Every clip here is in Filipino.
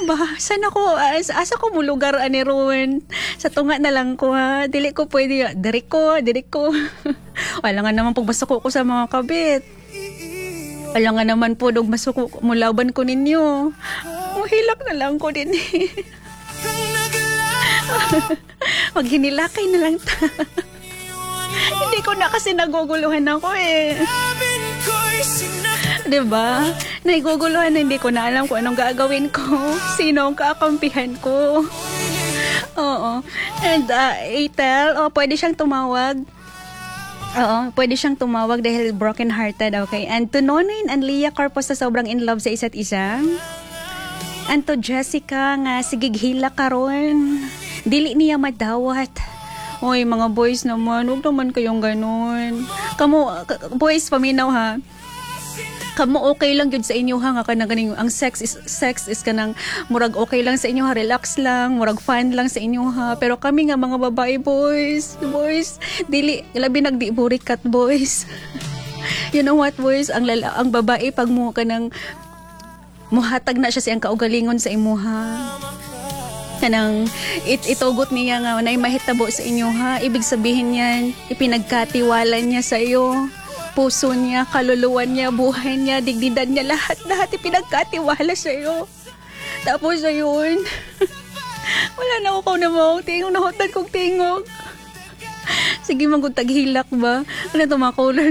ba? Sana ko, asa ko mo lugar ani ron. Sa tunga na lang ko ha. Dili ko pwede, diri ko. Wala nga naman pag masuko ko sa mga kabit. Wala nga naman po dog masuko mulaban ko ninyo. Muhilak na lang ko din eh. Maghinilakay na lang ta. Hindi ko na kasi naguguluhan ako eh. Diba? Naiguguluhan na hindi ko na alam kung anong gagawin ko. Sino ang kakampihan ko. Oo. And Atel, pwede siyang tumawag. Oo, pwede siyang tumawag dahil broken-hearted, okay? And to Nonoy and Leah Carpos na sobrang in love sa isa't isa. And to Jessica nga, sigighila karon. Dili niya madawat. Oy, mga boys naman, huwag naman kayong ganun. Boys, paminaw ha. Kamu okay lang yun sa inyo ha, nga kanang ganing ang sex is kanang murag okay lang sa inyo ha, relax lang, murag fun lang sa inyo ha. Pero kami nga mga babae boys, dili labi nagdi-burikat boys. You know what boys, ang babae pag mo kanang muhatag na siya siyang kaugalingon sa imuha. Kanang itugot niya nga na mahitabo sa inyo ha, ibig sabihin yan ipinagkatiwala niya sa iyo. Puso niya, kaluluwan niya, buhay niya, digdidan niya, lahat ipinagkatiwala sa iyo. Tapos ayun, wala na ako na mo, tingog na hotan kong tingog. Sige taghilak ba? Ano ito mga color?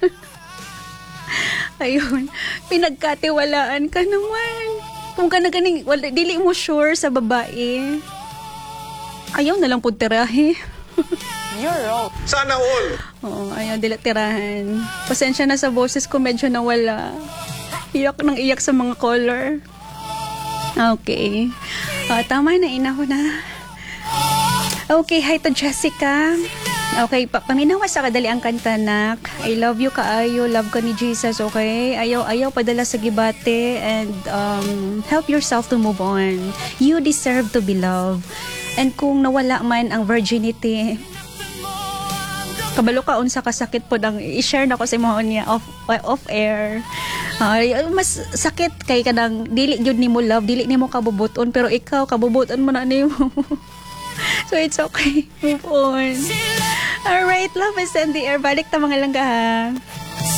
Ayun, pinagkatiwalaan ka naman. Kung ka na ganing, dili mo sure sa babae. Ayaw na lang po tirahe. You're wrong. Sana all. Oo, ayaw dila tirahan. Pasensya na sa boses ko, medyo nawala. Iyak nang iyak sa mga color. Okay. Tama na, inaho na. Okay, hi to Jessica. Okay, paminawa sa kadali ang kanta, nak. I love you kaayo, love ka ni Jesus, okay? Ayaw padala sa gibate and help yourself to move on. You deserve to be loved. And kung nawala man ang virginity, kabalo ka unsa kasakit po nang i-share na ko sa mo niya off air. Mas sakit kay kanang dili gyud nimo love, dili nimo kabubuton, pero ikaw kabubuton mo na nimo. So it's okay. Move on. Alright, love is in the air. Balik ta mga langga ha.